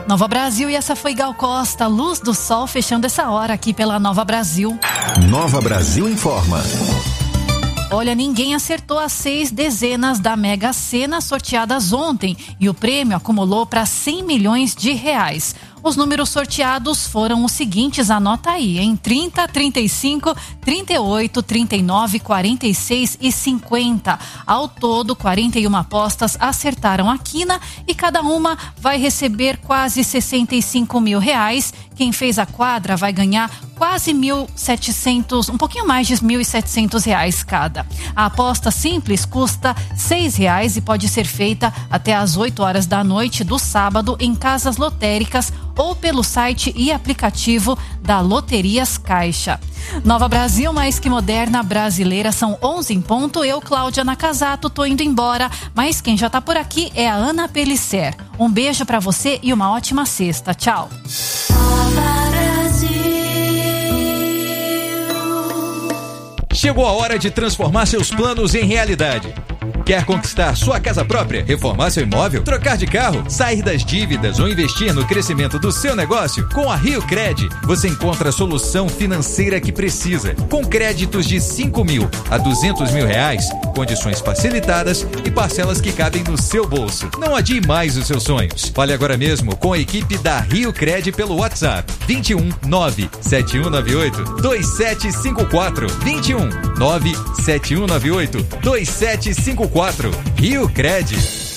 Nova Brasil, e essa foi Gal Costa, Luz do Sol, fechando essa hora aqui pela Nova Brasil. Nova Brasil informa. Olha, ninguém acertou as 6 dezenas da Mega Sena sorteadas ontem e o prêmio acumulou para 100 milhões de reais. Os números sorteados foram os seguintes, anota aí, em 30, 35, 38, 39, 46 e 50. Ao todo, 41 apostas acertaram a quina e cada uma vai receber quase 65 mil reais. Quem fez a quadra vai ganhar quase 1.700, um pouquinho mais de 1.700 reais cada. A aposta simples custa R$6 e pode ser feita até às 8 horas da noite do sábado em casas lotéricas ou pelo site e aplicativo da Loterias Caixa. Nova Brasil, mais que moderna, brasileira, são 11 em ponto. Eu, Cláudia Nakazato, tô indo embora, mas quem já tá por aqui é a Ana Pelisser. Um beijo pra você e uma ótima sexta. Tchau. Chegou a hora de transformar seus planos em realidade. Quer conquistar sua casa própria, reformar seu imóvel, trocar de carro, sair das dívidas ou investir no crescimento do seu negócio? Com a Rio Cred, você encontra a solução financeira que precisa. Com créditos de 5 mil a 200 mil reais, condições facilitadas e parcelas que cabem no seu bolso. Não adie mais os seus sonhos. Fale agora mesmo com a equipe da Rio Cred pelo WhatsApp 21 97198 2754 21 97198 2754. Rio Cred.